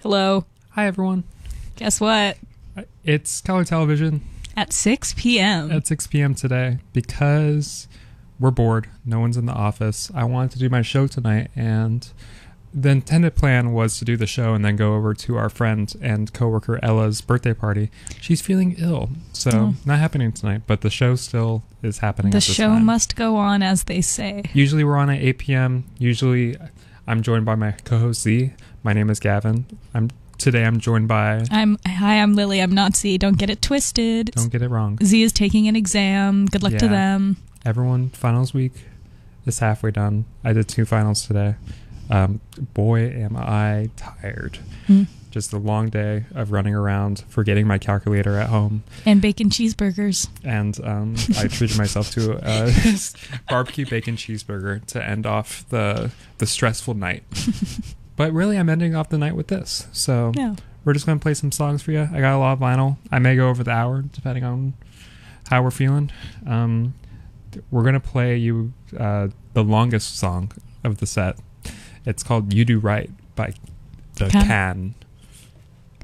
Hello. Hi, everyone. Guess what? It's Color Television At 6 p.m. at 6 p.m. today because we're bored. No one's in the office. I wanted to do my show tonight, and the intended plan was to do the show and then go over to our friend and coworker Ella's birthday party. She's feeling ill, so not happening tonight, but the show still is happening The at this show time. must go on, as they say. Usually we're on at 8 p.m. Usually I'm joined by my co-host Z. My name is Gavin. Today I'm joined by... Hi, I'm Lily. I'm not Z. Don't get it twisted. Don't get it wrong. Z is taking an exam. Good luck to them. Everyone, finals week is halfway done. I did 2 finals today. Boy, am I tired. Just a long day of running around, forgetting my calculator at home. And bacon cheeseburgers. And I treated myself to a barbecue bacon cheeseburger to end off the stressful night. But really, I'm ending off the night with this. So we're just going to play some songs for you. I got a lot of vinyl. I may go over the hour, depending on how we're feeling. We're going to play you the longest song of the set. It's called You Do Right by The Can.